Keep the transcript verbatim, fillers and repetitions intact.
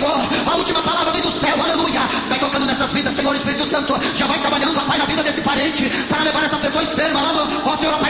Senhor. A última palavra vem do céu, aleluia. Vai tocando nessas vidas, Senhor Espírito Santo. Já vai trabalhando, Pai, na vida desse parente, para levar essa pessoa enferma lá no... Ó, Senhor,